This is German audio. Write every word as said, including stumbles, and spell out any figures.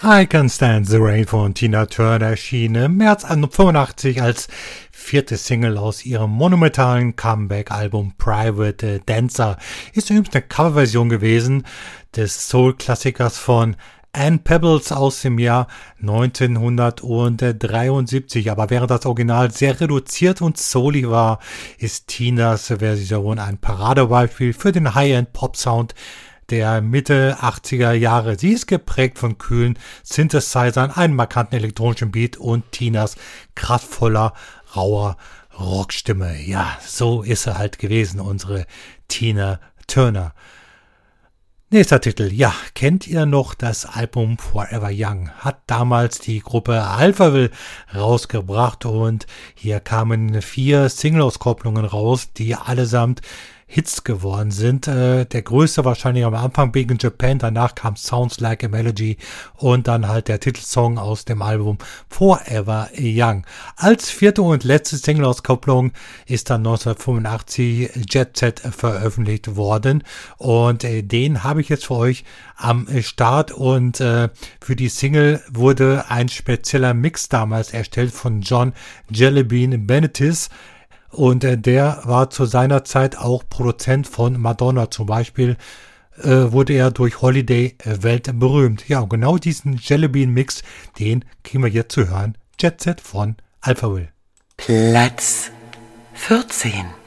I Can Stand the Rain von Tina Turner erschien im März fünfundachtzig als vierte Single aus ihrem monumentalen Comeback-Album Private Dancer. Ist übrigens eine Coverversion gewesen des Soul-Klassikers von Ann Peebles aus dem Jahr neunzehnhundertdreiundsiebzig. Aber während das Original sehr reduziert und soulig war, ist Tinas Version ein Paradebeispiel für den High-End-Pop-Sound der Mitte achtziger Jahre. Sie ist geprägt von kühlen Synthesizern, einem markanten elektronischen Beat und Tinas kraftvoller, rauer Rockstimme. Ja, so ist sie halt gewesen, unsere Tina Turner. Nächster Titel. Ja, kennt ihr noch das Album Forever Young? Hat damals die Gruppe Alphaville rausgebracht und hier kamen vier Single-Auskopplungen raus, die allesamt Hits geworden sind. Äh, der größte wahrscheinlich am Anfang Big in Japan, danach kam Sounds Like a Melody und dann halt der Titelsong aus dem Album Forever Young. Als vierte und letzte Single-Auskopplung ist dann neunzehnhundertfünfundachtzig Jet Set veröffentlicht worden und äh, den habe ich jetzt für euch am Start und äh, für die Single wurde ein spezieller Mix damals erstellt von John Jellybean Benitez. Und äh, der war zu seiner Zeit auch Produzent von Madonna zum Beispiel, äh, wurde er durch Holiday äh, weltberühmt. Ja, und genau diesen Jellybean-Mix, den kriegen wir jetzt zu hören. Jet Set von Alphaville. Platz vierzehn.